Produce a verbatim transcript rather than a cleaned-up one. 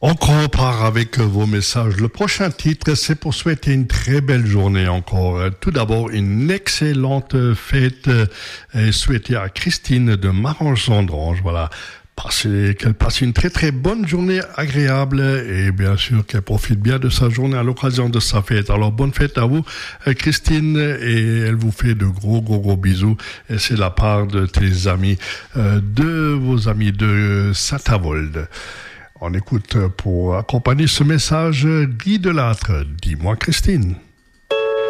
Encore part avec vos messages. Le prochain titre, c'est pour souhaiter une très belle journée encore. Tout d'abord, une excellente fête et souhaiter à Christine de Marange-Sandrange. Voilà. Passez, qu'elle passe une très très bonne journée agréable et bien sûr qu'elle profite bien de sa journée à l'occasion de sa fête. Alors bonne fête à vous Christine et elle vous fait de gros gros gros bisous et c'est la part de tes amis, euh, de vos amis de Saint-Avold. On écoute pour accompagner ce message Guy Delattre. Dis-moi Christine.